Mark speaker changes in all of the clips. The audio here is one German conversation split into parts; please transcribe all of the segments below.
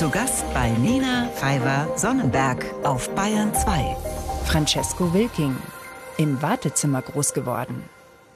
Speaker 1: Zu Gast bei Nina Pfeiffer-Sonnenberg auf Bayern 2.
Speaker 2: Francesco Wilking, im Wartezimmer groß geworden.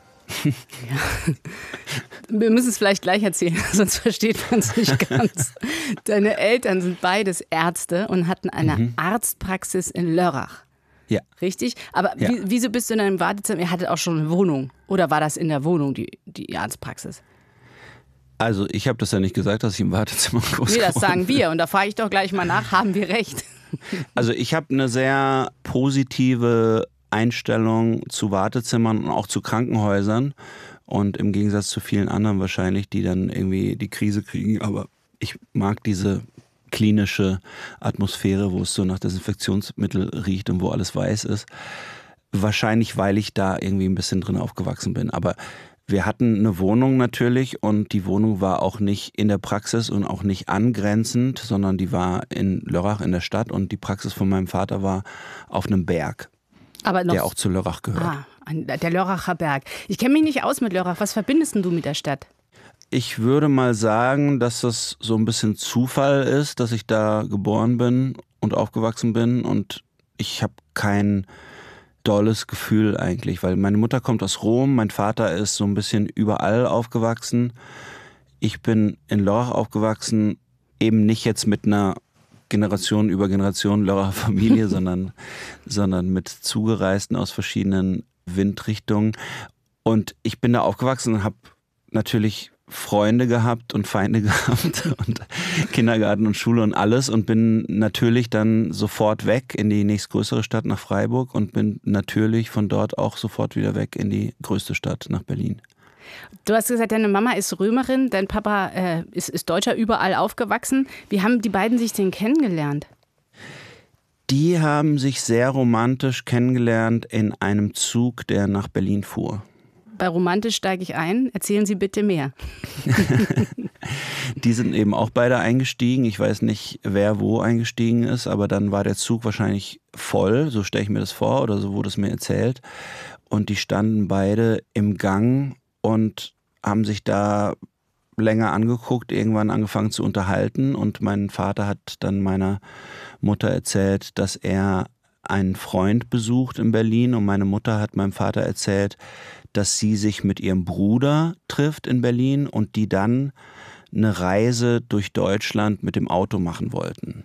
Speaker 3: Ja. Wir müssen es vielleicht gleich erzählen, sonst versteht man es nicht ganz. Deine Eltern sind beides Ärzte und hatten eine Arztpraxis in Lörrach.
Speaker 4: Ja.
Speaker 3: Richtig? Aber
Speaker 4: Ja.
Speaker 3: Wieso bist du in einem Wartezimmer? Ihr hattet auch schon eine Wohnung. Oder war das in der Wohnung, die Arztpraxis?
Speaker 4: Also ich habe das ja nicht gesagt, dass ich im Wartezimmer groß
Speaker 3: Nee, das
Speaker 4: geworden
Speaker 3: sagen wir. Und da frage ich doch gleich mal nach, haben wir recht?
Speaker 4: Also ich habe eine sehr positive Einstellung zu Wartezimmern und auch zu Krankenhäusern. Und im Gegensatz zu vielen anderen wahrscheinlich, die dann irgendwie die Krise kriegen. Aber ich mag diese klinische Atmosphäre, wo es so nach Desinfektionsmittel riecht und wo alles weiß ist. Wahrscheinlich, weil ich da irgendwie ein bisschen drin aufgewachsen bin. Aber wir hatten eine Wohnung natürlich und die Wohnung war auch nicht in der Praxis und auch nicht angrenzend, sondern die war in Lörrach in der Stadt und die Praxis von meinem Vater war auf einem Berg,
Speaker 3: Aber noch
Speaker 4: der auch zu Lörrach gehört.
Speaker 3: Der Lörracher Berg. Ich kenne mich nicht aus mit Lörrach. Was verbindest denn du mit der Stadt?
Speaker 4: Ich würde mal sagen, dass das so ein bisschen Zufall ist, dass ich da geboren bin und aufgewachsen bin und ich habe kein dolles Gefühl eigentlich, weil meine Mutter kommt aus Rom, mein Vater ist so ein bisschen überall aufgewachsen. Ich bin in Lörrach aufgewachsen, eben nicht jetzt mit einer Generation über Generation Lörracher Familie, sondern mit Zugereisten aus verschiedenen Windrichtungen. Und ich bin da aufgewachsen und habe natürlich Freunde gehabt und Feinde gehabt und Kindergarten und Schule und alles und bin natürlich dann sofort weg in die nächstgrößere Stadt nach Freiburg und bin natürlich von dort auch sofort wieder weg in die größte Stadt nach Berlin.
Speaker 3: Du hast gesagt, deine Mama ist Römerin, dein Papa ist Deutscher, überall aufgewachsen. Wie haben die beiden sich denn kennengelernt?
Speaker 4: Die haben sich sehr romantisch kennengelernt in einem Zug, der nach Berlin fuhr.
Speaker 3: Bei romantisch steige ich ein. Erzählen Sie bitte mehr.
Speaker 4: Die sind eben auch beide eingestiegen. Ich weiß nicht, wer wo eingestiegen ist, aber dann war der Zug wahrscheinlich voll, so stelle ich mir das vor oder so wurde es mir erzählt. Und die standen beide im Gang und haben sich da länger angeguckt, irgendwann angefangen zu unterhalten. Und mein Vater hat dann meiner Mutter erzählt, dass er einen Freund besucht in Berlin und meine Mutter hat meinem Vater erzählt, dass sie sich mit ihrem Bruder trifft in Berlin und die dann eine Reise durch Deutschland mit dem Auto machen wollten.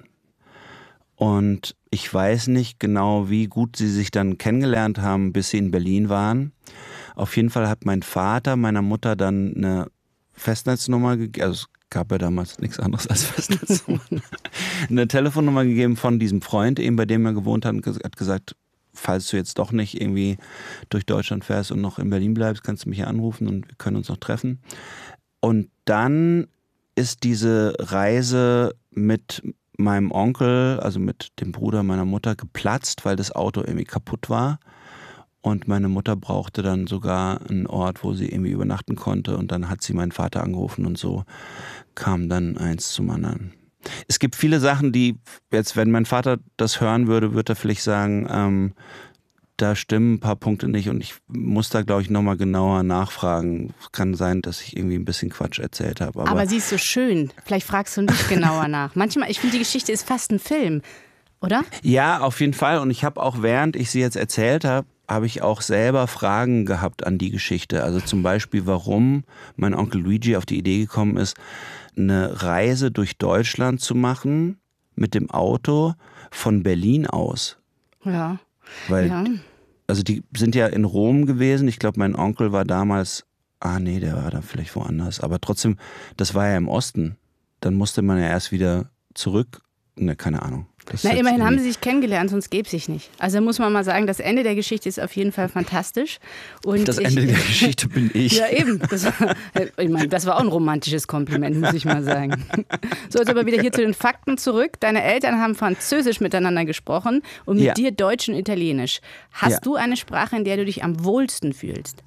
Speaker 4: Und ich weiß nicht genau, wie gut sie sich dann kennengelernt haben, bis sie in Berlin waren. Auf jeden Fall hat mein Vater meiner Mutter dann eine Festnetznummer gegeben, also es gab ja damals nichts anderes als Festnetznummern, eine Telefonnummer gegeben von diesem Freund, eben bei dem er gewohnt hat und hat gesagt, falls du jetzt doch nicht irgendwie durch Deutschland fährst und noch in Berlin bleibst, kannst du mich hier anrufen und wir können uns noch treffen. Und dann ist diese Reise mit meinem Onkel, also mit dem Bruder meiner Mutter, geplatzt, weil das Auto irgendwie kaputt war. Und meine Mutter brauchte dann sogar einen Ort, wo sie irgendwie übernachten konnte. Und dann hat sie meinen Vater angerufen und so kam dann eins zum anderen. Es gibt viele Sachen, die jetzt, wenn mein Vater das hören würde, würde er vielleicht sagen, da stimmen ein paar Punkte nicht und ich muss da, glaube ich, nochmal genauer nachfragen. Es kann sein, dass ich irgendwie ein bisschen Quatsch erzählt habe.
Speaker 3: Aber sie ist so schön. Vielleicht fragst du nicht genauer nach. Manchmal, ich finde, die Geschichte ist fast ein Film, oder?
Speaker 4: Ja, auf jeden Fall. Und ich habe auch, während ich sie jetzt erzählt habe, habe ich auch selber Fragen gehabt an die Geschichte. Also zum Beispiel, warum mein Onkel Luigi auf die Idee gekommen ist, eine Reise durch Deutschland zu machen mit dem Auto von Berlin aus.
Speaker 3: Ja.
Speaker 4: Weil, also die sind ja in Rom gewesen. Ich glaube, mein Onkel war damals, der war da vielleicht woanders. Aber trotzdem, das war ja im Osten. Dann musste man ja erst wieder zurück. Ne, keine Ahnung.
Speaker 3: Immerhin haben sie sich kennengelernt, sonst gäbe es sich nicht. Also muss man mal sagen, das Ende der Geschichte ist auf jeden Fall fantastisch. Und
Speaker 4: das Ende der Geschichte bin ich.
Speaker 3: Ja, eben. Das war auch ein romantisches Kompliment, muss ich mal sagen. So, jetzt aber wieder hier zu den Fakten zurück. Deine Eltern haben Französisch miteinander gesprochen und mit dir Deutsch und Italienisch. Hast du eine Sprache, in der du dich am wohlsten fühlst?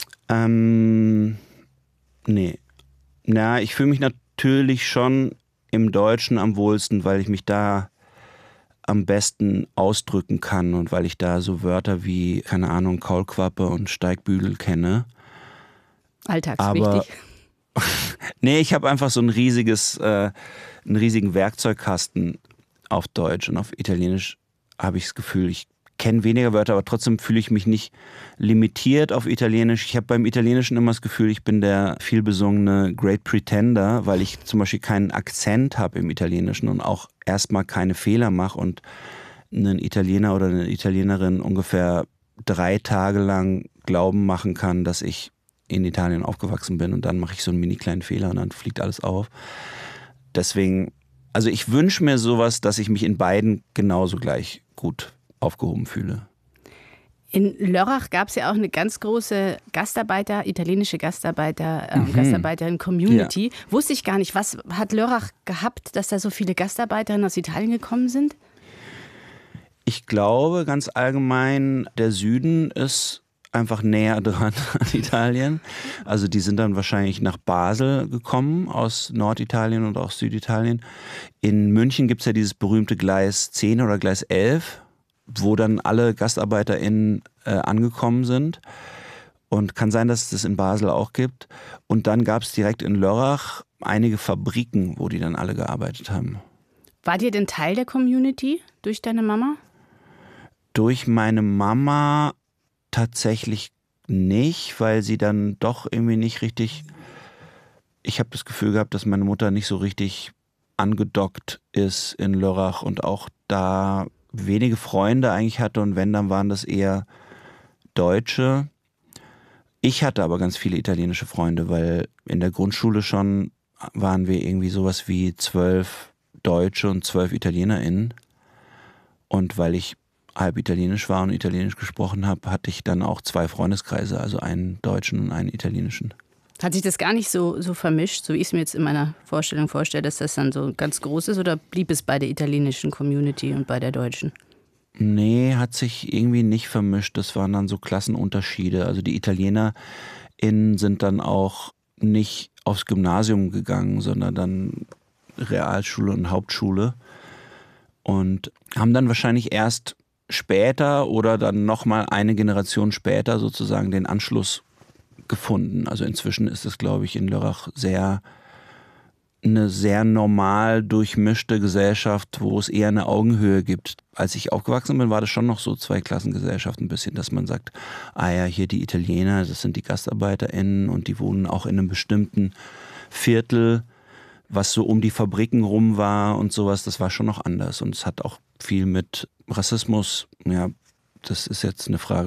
Speaker 4: Nee. Na, ich fühle mich natürlich schon im Deutschen am wohlsten, weil ich mich da am besten ausdrücken kann und weil ich da so Wörter wie, keine Ahnung, Kaulquappe und Steigbügel kenne.
Speaker 3: Alltagswichtig.
Speaker 4: Nee, ich habe einfach so einen riesigen Werkzeugkasten auf Deutsch, und auf Italienisch habe ich das Gefühl, ich kenne weniger Wörter, aber trotzdem fühle ich mich nicht limitiert auf Italienisch. Ich habe beim Italienischen immer das Gefühl, ich bin der vielbesungene Great Pretender, weil ich zum Beispiel keinen Akzent habe im Italienischen und auch erstmal keine Fehler mache und einen Italiener oder eine Italienerin ungefähr 3 Tage lang glauben machen kann, dass ich in Italien aufgewachsen bin, und dann mache ich so einen mini kleinen Fehler und dann fliegt alles auf. Deswegen, also ich wünsche mir sowas, dass ich mich in beiden genauso gleich gut aufgehoben fühle.
Speaker 3: In Lörrach gab es ja auch eine ganz große italienische Gastarbeiterin-Community. Ja. Wusste ich gar nicht. Was hat Lörrach gehabt, dass da so viele Gastarbeiterinnen aus Italien gekommen sind?
Speaker 4: Ich glaube ganz allgemein, der Süden ist einfach näher dran an Italien. Also die sind dann wahrscheinlich nach Basel gekommen, aus Norditalien und auch Süditalien. In München gibt es ja dieses berühmte Gleis 10 oder Gleis 11, wo dann alle GastarbeiterInnen angekommen sind. Und kann sein, dass es das in Basel auch gibt. Und dann gab es direkt in Lörrach einige Fabriken, wo die dann alle gearbeitet haben.
Speaker 3: War dir denn Teil der Community durch deine Mama?
Speaker 4: Durch meine Mama tatsächlich nicht, weil sie dann doch irgendwie nicht richtig... Ich habe das Gefühl gehabt, dass meine Mutter nicht so richtig angedockt ist in Lörrach und auch da wenige Freunde eigentlich hatte, und wenn, dann waren das eher Deutsche. Ich hatte aber ganz viele italienische Freunde, weil in der Grundschule schon waren wir irgendwie sowas wie 12 Deutsche und 12 ItalienerInnen. Und weil ich halb italienisch war und italienisch gesprochen habe, hatte ich dann auch 2 Freundeskreise, also einen deutschen und einen italienischen.
Speaker 3: Hat sich das gar nicht so vermischt, so wie ich es mir jetzt in meiner Vorstellung vorstelle, dass das dann so ganz groß ist, oder blieb es bei der italienischen Community und bei der deutschen?
Speaker 4: Nee, hat sich irgendwie nicht vermischt. Das waren dann so Klassenunterschiede. Also die ItalienerInnen sind dann auch nicht aufs Gymnasium gegangen, sondern dann Realschule und Hauptschule. Und haben dann wahrscheinlich erst später oder dann nochmal eine Generation später sozusagen den Anschluss gefunden. Also inzwischen ist es, glaube ich, in Lörrach eine sehr normal durchmischte Gesellschaft, wo es eher eine Augenhöhe gibt. Als ich aufgewachsen bin, war das schon noch so Zweiklassengesellschaft ein bisschen, dass man sagt, ah ja, hier die Italiener, das sind die GastarbeiterInnen und die wohnen auch in einem bestimmten Viertel, was so um die Fabriken rum war und sowas. Das war schon noch anders, und es hat auch viel mit Rassismus, ja, das ist jetzt eine Frage